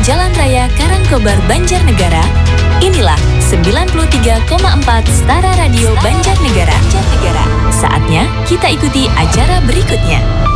Jalan Raya Karangkobar, Banjarnegara, inilah 93,4 Stara Radio Banjarnegara. Saatnya kita ikuti acara berikutnya.